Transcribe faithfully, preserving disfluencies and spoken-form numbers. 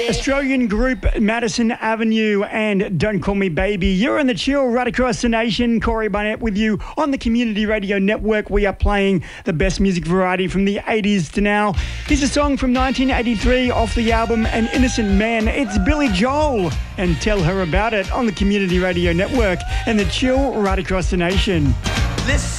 Australian group Madison Avenue and Don't Call Me Baby. You're in the chill right across the nation. Corey Barnett with you on the Community Radio Network. We are playing the best music variety from the eighties to now. Here's a song from nineteen eighty-three off the album An Innocent Man. It's Billy Joel and Tell Her About It on the Community Radio Network and the chill right across the nation. Listen.